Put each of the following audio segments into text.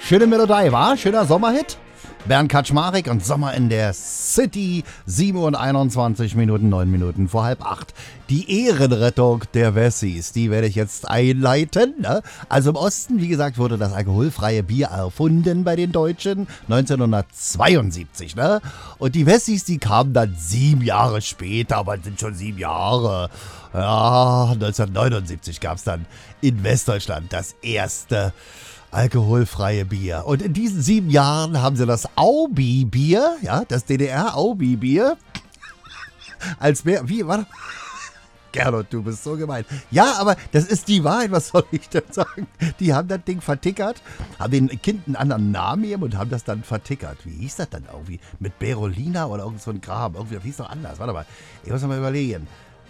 Schöne Melodie, war? Schöner Sommerhit. Bernd Kaczmarek und Sommer in der City. 7 und 21 Minuten, 9 Minuten vor 7:30. Die Ehrenrettung der Wessis, die werde ich jetzt einleiten. Ne? Also im Osten, wie gesagt, wurde das alkoholfreie Bier erfunden bei den Deutschen 1972. Ne? Und die Wessis, die kamen dann 7 Jahre später, aber es sind schon 7 Jahre. Ja, 1979 gab es dann in Westdeutschland das erste alkoholfreie Bier. Und in diesen 7 Jahren haben sie das Aubi-Bier, ja, das DDR-Aubi-Bier, als mehr, wie, warte, Gernot, du bist so gemein. Ja, aber das ist die Wahrheit, was soll ich denn sagen? Die haben das Ding vertickert, haben den Kind einen anderen Namen gegeben und haben das dann vertickert. Wie hieß das dann irgendwie? Mit Berolina oder irgend so ein Kram? Irgendwie, das hieß doch anders. Warte mal, ich muss noch mal überlegen.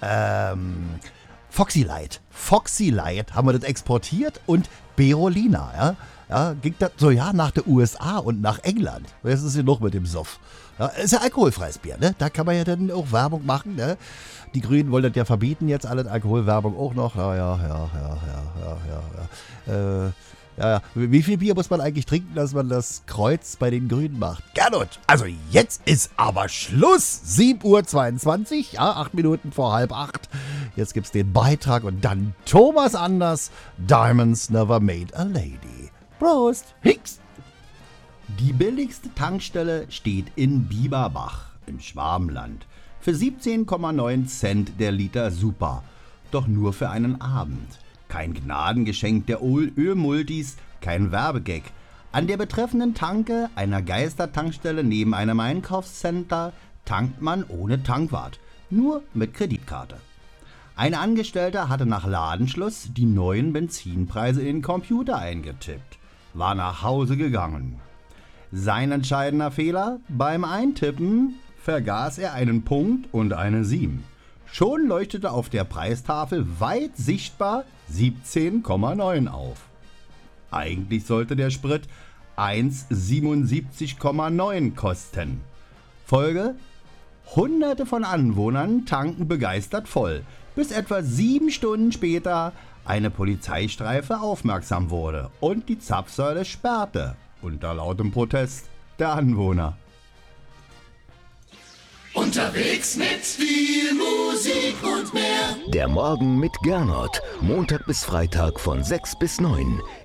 Foxy Light. Foxy Light haben wir das exportiert und Berolina, ja. Ja, ging das so, ja, nach der USA und nach England. Jetzt ist hier noch mit dem Soff. Ja, ist ja alkoholfreies Bier, ne? Da kann man ja dann auch Werbung machen, ne? Die Grünen wollen das ja verbieten jetzt, alle Alkoholwerbung auch noch. Ja. Wie viel Bier muss man eigentlich trinken, dass man das Kreuz bei den Grünen macht? Gernot, also jetzt ist aber Schluss. 7:22 Uhr, ja, 8 Minuten vor 7:30. Jetzt gibt's den Beitrag und dann Thomas Anders. Diamonds never made a lady. Prost. Hicks. Die billigste Tankstelle steht in Bieberbach im Schwabenland. Für 17,9 Cent der Liter Super. Doch nur für einen Abend. Kein Gnadengeschenk der Ölmultis, kein Werbegag. An der betreffenden Tanke einer Geistertankstelle neben einem Einkaufscenter tankt man ohne Tankwart, nur mit Kreditkarte. Ein Angestellter hatte nach Ladenschluss die neuen Benzinpreise in den Computer eingetippt, war nach Hause gegangen. Sein entscheidender Fehler: beim Eintippen vergaß er einen Punkt und eine 7. Schon leuchtete auf der Preistafel weit sichtbar 17,9 auf. Eigentlich sollte der Sprit 1,77,9 kosten. Folge: Hunderte von Anwohnern tanken begeistert voll, bis etwa 7 Stunden später eine Polizeistreife aufmerksam wurde und die Zapfsäule sperrte, unter lautem Protest der Anwohner. Unterwegs mit viel Musik und mehr. Der Morgen mit Gernot. Montag bis Freitag von 6 bis 9.